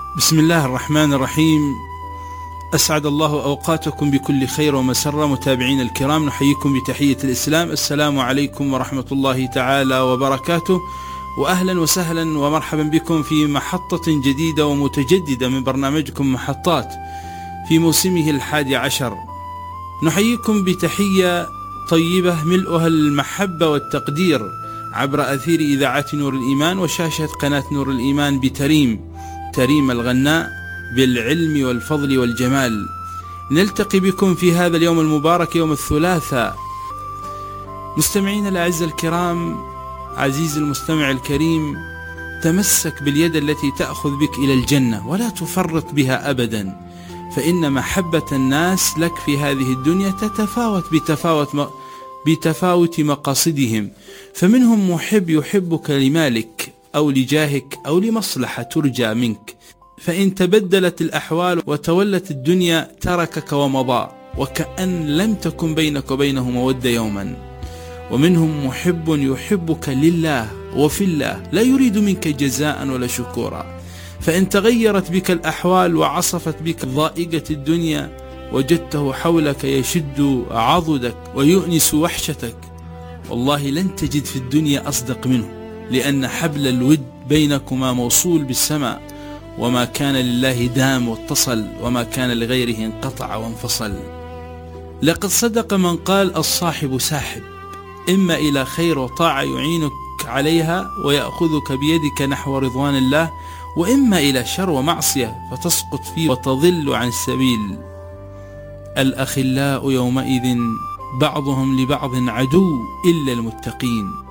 بسم الله الرحمن الرحيم. أسعد الله أوقاتكم بكل خير ومسرة. متابعين الكرام، نحييكم بتحية الإسلام. السلام عليكم ورحمة الله تعالى وبركاته، وأهلا وسهلا ومرحبا بكم في محطة جديدة ومتجددة من برنامجكم محطات في موسمه 11. نحييكم بتحية طيبة ملؤها المحبة والتقدير عبر أثير إذاعة نور الإيمان وشاشة قناة نور الإيمان تريم الغناء بالعلم والفضل والجمال. نلتقي بكم في هذا اليوم المبارك، يوم الثلاثاء. مستمعين الأعزاء الكرام، عزيز المستمع الكريم، تمسك باليد التي تأخذ بك إلى الجنة ولا تفرط بها أبدا، فإن محبة الناس لك في هذه الدنيا تتفاوت بتفاوت مقاصدهم، فمنهم محب يحبك لمالك أو لجاهك أو لمصلحة ترجى منك، فإن تبدلت الأحوال وتولت الدنيا تركك ومضى وكأن لم تكن بينك وبينه مودة يوما. ومنهم محب يحبك لله وفي الله، لا يريد منك جزاء ولا شكورا، فإن تغيرت بك الأحوال وعصفت بك ضائقة الدنيا وجدته حولك يشد عضدك ويؤنس وحشتك، والله لن تجد في الدنيا أصدق منه، لأن حبل الود بينكما موصول بالسماء، وما كان لله دام واتصل، وما كان لغيره انقطع وانفصل. لقد صدق من قال: الصاحب ساحب، إما إلى خير وطاعة يعينك عليها ويأخذك بيدك نحو رضوان الله، وإما إلى شر ومعصية فتسقط فيه وتضل عن السبيل. الأخلاء يومئذ بعضهم لبعض عدو إلا المتقين.